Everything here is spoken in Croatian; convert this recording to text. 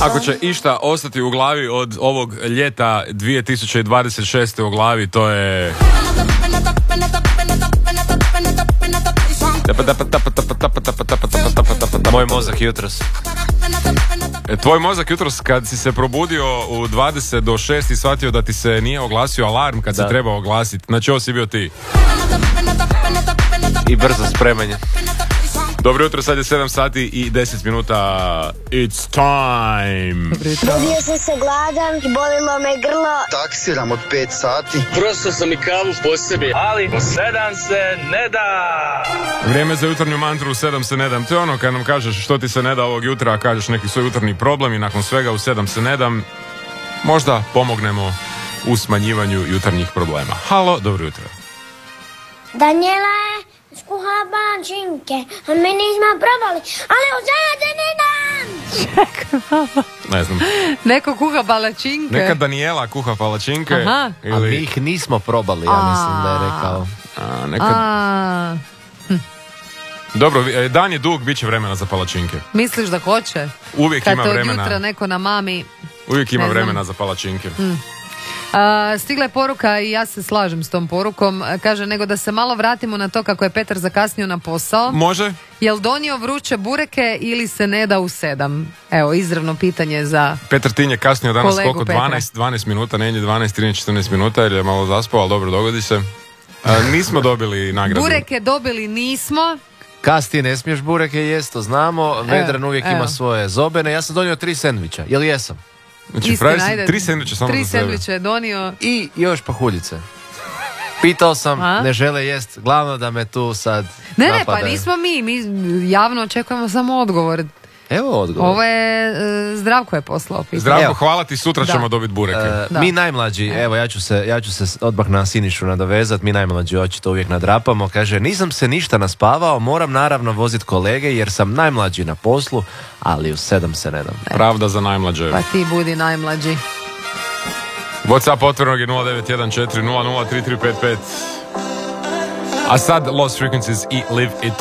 Ako će išta ostati u glavi od ovog ljeta 2026. u glavi, to je... Moj mozak jutros. Tvoj mozak jutros kad si se probudio u 20 do 6 i shvatio da ti se nije oglasio alarm kad se trebao oglasiti. Znači ovo si bio ti. I brzo spremanje. Dobro jutro, sad je 7 sati i 10 minuta. It's time. Budio sam se gladan i bolilo me grlo. Taksiram od 5 sati. Prosto sam i kavu po sebi, ali po 7 se ne da. Vrijeme za jutarnju mantru u 7 se ne dam. To je ono kad nam kažeš što ti se ne da ovog jutra, a kažeš neki svoj jutarnji problem i nakon svega u 7 se ne dam. Možda pomognemo u smanjivanju jutarnjih problema. Halo, dobro jutro. Daniela je skuhala palačinke, a mi nismo probali, ali u se ne dam! Ne znam. Neko kuha palačinke. Neka Daniela kuha palačinke. Aha. A mi ih nismo probali, ja mislim da je rekao. Dobro, dan je dug, bit će vremena za palačinke. Misliš da hoće? Uvijek kad ima vremena. Kad te od jutra neko na mami... Uvijek ima vremena za palačinke. Stigla je poruka i ja se slažem s tom porukom. Kaže, nego da se malo vratimo na to kako je Petar zakasnio na posao. Može? Jel donio vruće bureke ili se ne da u 7? Evo, izravno pitanje za Petar Tin je kasnio danas kolegu koliko? Petra. 12 minuta, ne 12, 13, 14 minuta jer je malo zaspao, ali dobro, dogodi se. Nismo dobili nagradu. Bureke dobili nismo. Kas ti ne smiješ bureke jest, to znamo. Vedran uvijek ima svoje zobene. Ja sam donio 3 sendviča, jel jesam? Znači, Istina, pravi si ajde. 3 sendviče samo 3 za sebe. sendviče je donio. I još pahuljice. Pitao sam, ne žele jest. Glavno da me tu sad Ne, napadaju. pa nismo mi javno očekujemo samo odgovor. Evo odgovor. Ovo je Zdravko je poslao pitanje. Zdravko, Evo. hvala ti, sutra ćemo dobiti bureke. Mi najmlađi, evo ja ću se odmah na Sinišu nadovezat, mi najmlađi očito uvijek nadrapamo, kaže nisam se ništa naspavao, moram naravno vozit kolege jer sam najmlađi na poslu, ali u 7 se ne dam. Pravda za najmlađe. Pa ti budi najmlađi. WhatsApp otvorenog je 0914003355. A sad Lost Frequencies i Live It